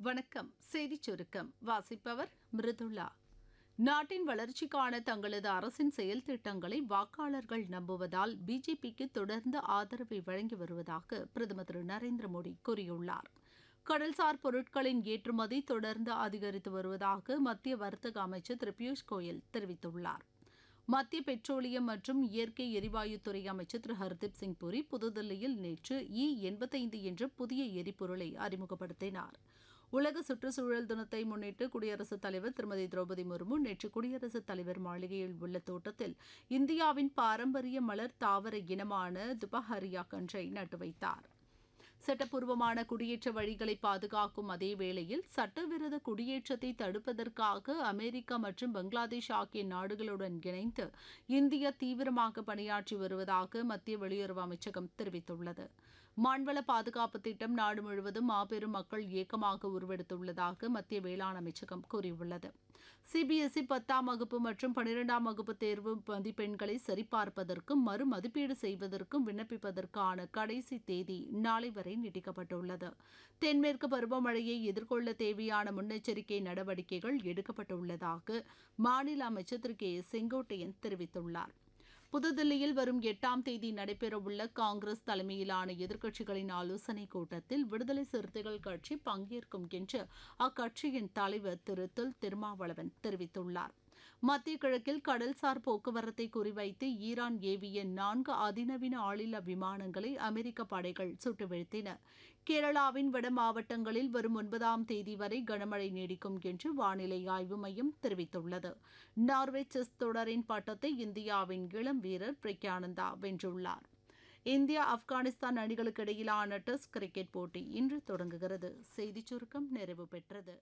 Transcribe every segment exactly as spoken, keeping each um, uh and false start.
வணக்கம். செய்திச் சுருக்கம் வாசிப்பவர் மிருதுளா. நாட்டின் வளர்ச்சிக்கான தங்களது அரசின் செயல் திட்டங்களை வாக்காளர்கள் நம்புவதால் பிஜேபிக்கு தொடர்ந்து ஆதரவை வழங்கி வருவதாக பிரதமர் திரு நரேந்திர மோடி கூறியுள்ளார். கடல்சார் பொருட்களின் ஏற்றுமதி தொடர்ந்து அதிகரித்து வருவதாக மத்திய வர்த்தக அமைச்சர் திரு பியூஷ் கோயல் தெரிவித்துள்ளார். மத்திய பெட்ரோலியம் மற்றும் இயற்கை எரிவாயுத்துறை அமைச்சர் திரு ஹர்தீப் சிங் புரி புதுதில்லியில் நேற்று இ எண்பத்தைந்து என்ற புதிய எரிபொருளை அறிமுகப்படுத்தினார். உலக சுற்றுச்சூழல் தினத்தை முன்னிட்டு குடியரசுத் தலைவர் திருமதி திரௌபதி முர்மு நேற்று குடியரசுத் தலைவர் மாளிகையில் உள்ள தோட்டத்தில் இந்தியாவின் பாரம்பரிய மலர் தாவர இனமான துபஹரியா கன்றை நட்டு வைத்தார். சட்டப்பூர்வமான குடியேற்ற வழிகளை பாதுகாக்கும் அதே வேளையில் சட்டவிரோத குடியேற்றத்தை தடுப்பதற்காக அமெரிக்கா மற்றும் பங்களாதேஷ் ஆகிய நாடுகளுடன் இணைந்து இந்தியா தீவிரமாக பணியாற்றி வருவதாக மத்திய வெளியுறவு அமைச்சகம் தெரிவித்துள்ளது. மான்வள பாதுகாப்பு திட்டம் நாடு முழுவதும் மாபெரும் மக்கள் இயக்கமாக உருவெடுத்துள்ளதாக மத்திய வேளாண் அமைச்சகம் கூறியுள்ளது. சிபிஎஸ்இ பத்தாம் வகுப்பு மற்றும் பனிரெண்டாம் வகுப்பு தேர்வு மதிப்பெண்களை சரிபார்ப்பதற்கும் மறு மதிப்பீடு செய்வதற்கும் விண்ணப்பிப்பதற்கான கடைசி தேதி நாளை வரை நீட்டிக்கப்பட்டுள்ளது. தென்மேற்கு பருவமழையை எதிர்கொள்ள தேவையான முன்னெச்சரிக்கை நடவடிக்கைகள் எடுக்கப்பட்டுள்ளதாக மாநில அமைச்சர் திரு கே செங்கோட்டையன் தெரிவித்துள்ளார். புதுதில்லியில் வரும் எட்டாம் தேதி நடைபெறவுள்ள காங்கிரஸ் தலைமையிலான எதிர்க்கட்சிகளின் ஆலோசனைக் கூட்டத்தில் விடுதலை சிறுத்தைகள் கட்சி பங்கேற்கும் என்று அக்கட்சியின் தலைவர் திரு தொல் திருமாவளவன் தெரிவித்துள்ளார். மத்திய கிழக்கில் கடல்சார் போக்குவரத்தை குறிவைத்து ஈரான் ஏவிய நான்கு அதிநவீன ஆளில்லா விமானங்களை அமெரிக்க படைகள் சுட்டு வீழ்த்தின. கேரளாவின் வட மாவட்டங்களில் வரும் ஒன்பதாம் தேதி வரை கனமழை நீடிக்கும் என்று வானிலை ஆய்வு மையம் தெரிவித்துள்ளது. நார்வே செஸ் தொடரின் பட்டத்தை இந்தியாவின் இளம் வீரர் பிரக்யானந்தா வென்றுள்ளார். இந்தியா ஆப்கானிஸ்தான் அணிகளுக்கு இடையிலான டெஸ்ட் கிரிக்கெட் போட்டி இன்று தொடங்குகிறது. செய்திச் சுருக்கம் நிறைவு பெற்றது.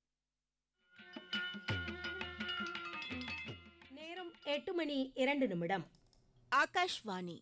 நேரம் எட்டு மணி இரண்டு நிமிடம். ஆகாஷ்வாணி.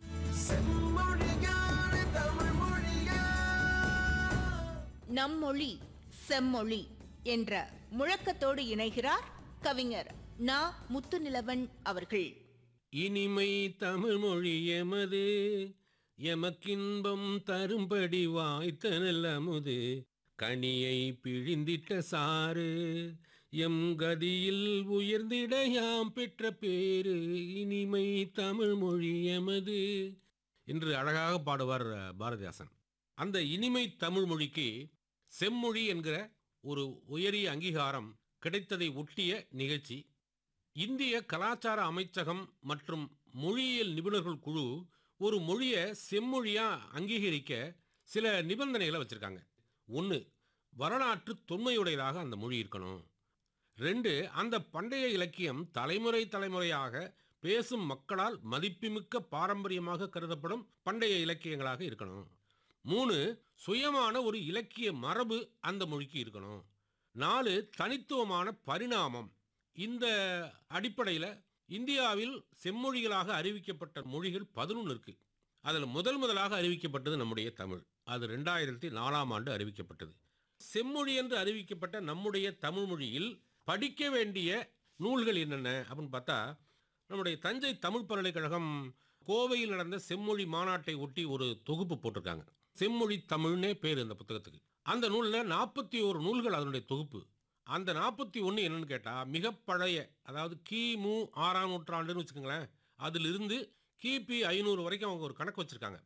நம்மொழி செம்மொழி என்ற முழக்கத்தோடு இணைகிறார் கவிஞர் நா முத்துநிலவன் அவர்கள். இனிமை தமிழ் மொழி எமது, எமக்கின்பம் தரும்படி வாய்த்த நல்லமுது, கனியை பிழிந்திட்ட சாறு, எம் கதியில் உயர்ந்திட யாம் பெற்ற பேரு, இனிமை தமிழ் மொழி எமது என்று அழகாக பாடுவார் பாரதிதாசன். அந்த இனிமை தமிழ் மொழிக்கு செம்மொழி என்கிற ஒரு உயரிய அங்கீகாரம் கிடைத்ததை ஒட்டிய நிகழ்ச்சி. இந்திய கலாச்சார அமைச்சகம் மற்றும் மொழியியல் நிபுணர்கள் குழு ஒரு மொழியை செம்மொழியா அங்கீகரிக்க சில நிபந்தனைகளை வச்சிருக்காங்க. ஒன்று, வரலாற்று தொன்மையுடையதாக அந்த மொழி இருக்கணும். ரெண்டு, அந்த பண்டைய இலக்கியம் தலைமுறை தலைமுறையாக பேசும் மக்களால் மதிப்புமிக்க பாரம்பரியமாக கருதப்படும் பண்டைய இலக்கியங்களாக இருக்கணும். மூணு, சுயமான ஒரு இலக்கிய மரபு அந்த மொழிக்கு இருக்கணும். நாலு, தனித்துவமான பரிணாமம். இந்த அடிப்படையில் இந்தியாவில் செம்மொழிகளாக அறிவிக்கப்பட்ட மொழிகள் பதினொன்று இருக்கு. அதில் முதல் முதலாக அறிவிக்கப்பட்டது நம்முடைய தமிழ். அது ரெண்டாயிரத்தி நாலாம் ஆண்டு அறிவிக்கப்பட்டது. செம்மொழி என்று அறிவிக்கப்பட்ட நம்முடைய தமிழ் மொழியில் படிக்க வேண்டிய நூல்கள் என்னென்ன அப்படின்னு பார்த்தா, நம்முடைய தஞ்சை தமிழ் பல்கலைக்கழகம் கோவையில் நடந்த செம்மொழி மாநாட்டை ஒட்டி ஒரு தொகுப்பு போட்டிருக்காங்க. செம்மொழி தமிழ்னே பேர் இந்த புத்தகத்துக்கு. அந்த நூலில் நாற்பத்தி ஒரு நூல்கள் அதனுடைய தொகுப்பு. அந்த நாற்பத்தி ஒன்று என்னன்னு கேட்டால், மிக பழைய, அதாவது கிமு ஆறாம் நூற்றாண்டுன்னு வச்சுக்கோங்களேன், அதிலிருந்து கிபி ஐநூறு வரைக்கும் அவங்க ஒரு கணக்கு வச்சுருக்காங்க.